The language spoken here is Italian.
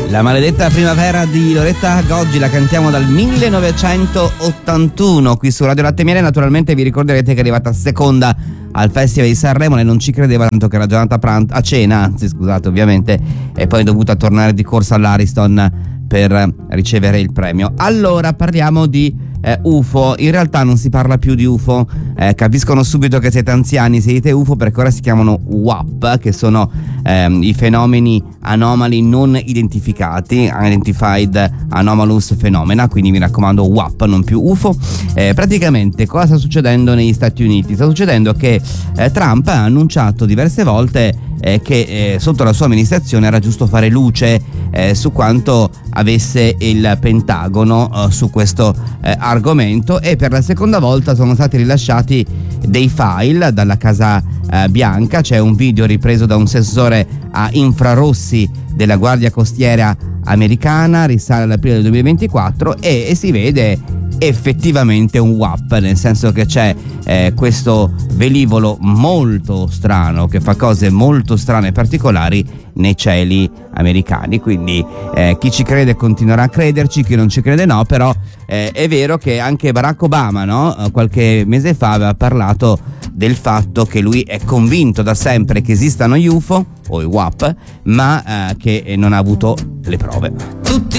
La maledetta primavera di Loretta Goggi la cantiamo dal 1981 qui su Radio Latte Miele. Naturalmente vi ricorderete che è arrivata seconda al Festival di Sanremo. Lei non ci credeva, tanto che era giornata a cena, anzi scusate ovviamente, e poi è dovuta tornare di corsa all'Ariston per ricevere il premio. Allora parliamo di UFO. In realtà non si parla più di UFO, capiscono subito che siete anziani se dite UFO, perché ora si chiamano WAP, che sono i fenomeni anomali non identificati, Unidentified Anomalous Phenomena, quindi mi raccomando WAP, non più UFO. Praticamente cosa sta succedendo negli Stati Uniti? Sta succedendo che Trump ha annunciato diverse volte che sotto la sua amministrazione era giusto fare luce su quanto avesse il Pentagono su questo argomento, e per la seconda volta sono stati rilasciati dei file dalla Casa Bianca. C'è un video ripreso da un sensore a infrarossi della Guardia Costiera americana, risale all'aprile del 2024 e si vede effettivamente un WAP, nel senso che c'è questo velivolo molto strano che fa cose molto strane e particolari nei cieli americani. Quindi chi ci crede continuerà a crederci, chi non ci crede no, però è vero che anche Barack Obama, no? Qualche mese fa aveva parlato del fatto che lui è convinto da sempre che esistano gli UFO o i WAP, ma che non ha avuto le prove. Tutti